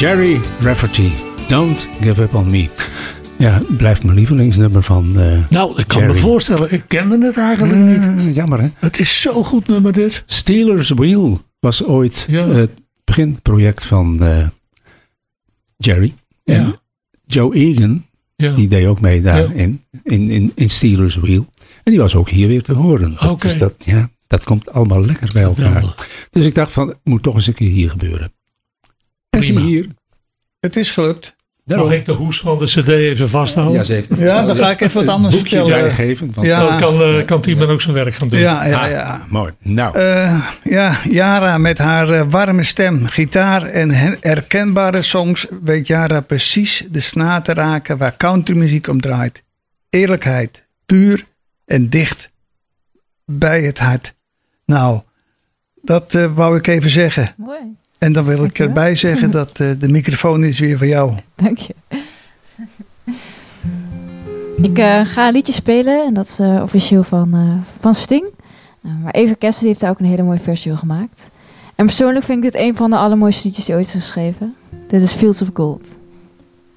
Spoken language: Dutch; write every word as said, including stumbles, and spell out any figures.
Gerry Rafferty, Don't Give Up On Me. Ja, blijft mijn lievelingsnummer van uh, Nou, ik kan Gerry. me voorstellen, ik kende het eigenlijk uh, niet. Jammer, hè? Het is zo'n goed nummer dit. Steelers Wheel was ooit Ja. uh, het beginproject van uh, Gerry. En Ja. Joe Egan, Ja. die deed ook mee daar Ja. in, in, in, in Steelers Wheel. En die was ook hier weer te horen. Oké. Dus dat, ja, dat komt allemaal lekker bij elkaar. Geweldig. Dus ik dacht van, het moet toch eens een keer hier gebeuren. En zie Prima. hier. Het is gelukt. Daarom. Mag ik de hoes van de cd even vasthouden? Jazeker. Ja, dan ga ik even wat anders boekje vertellen. bijgeven. Want Ja. Dan kan, uh, kan Tiemen ook zijn werk gaan doen. Ja, ja, Ah, ja. mooi. Nou, Uh, ja, Yara met haar uh, warme stem, gitaar en her- herkenbare songs weet Yara precies de snaar te raken waar countrymuziek om draait. Eerlijkheid, puur en dicht bij het hart. Nou, dat uh, wou ik even zeggen. Mooi, En dan wil ik Dankjewel. erbij zeggen dat uh, de microfoon is weer voor jou. dank je. Ik uh, ga een liedje spelen en dat is uh, officieel van, uh, van Sting. Uh, maar Eva Kessel heeft daar ook een hele mooie versie van gemaakt. En persoonlijk vind ik dit een van de allermooiste liedjes die ooit is geschreven. Dit is Fields of Gold.